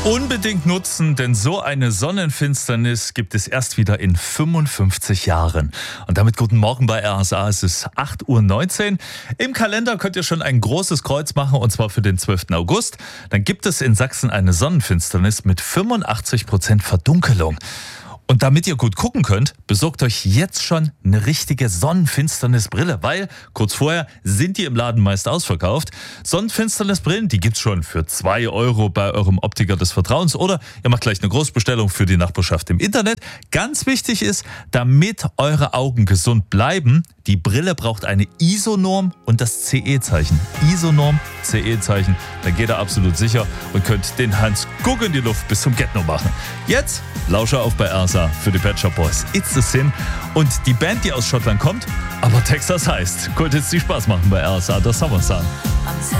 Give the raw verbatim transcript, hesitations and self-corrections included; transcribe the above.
Unbedingt nutzen, denn so eine Sonnenfinsternis gibt es erst wieder in fünfundfünfzig Jahren. Und damit guten Morgen bei R S A, es ist acht Uhr neunzehn. Im Kalender könnt ihr schon ein großes Kreuz machen, und zwar für den zwölften August. Dann gibt es in Sachsen eine Sonnenfinsternis mit fünfundachtzig Prozent Verdunkelung. Und damit ihr gut gucken könnt, besorgt euch jetzt schon eine richtige Sonnenfinsternisbrille, weil kurz vorher sind die im Laden meist ausverkauft. Sonnenfinsternisbrillen, die gibt's schon für zwei Euro bei eurem Optiker des Vertrauens, oder ihr macht gleich eine Großbestellung für die Nachbarschaft im Internet. Ganz wichtig ist, damit eure Augen gesund bleiben, die Brille braucht eine I S O-Norm und das C E-Zeichen. I S O-Norm, C E-Zeichen, dann geht ihr absolut sicher und könnt den Hans Guck in die Luft bis zum Get-No machen. Jetzt Lauscher auf bei R S A für die Pet Shop Boys. It's the Sin. Und die Band, die aus Schottland kommt, aber Texas heißt. Könnt jetzt die Spaß machen bei R S A, das Summer Sun.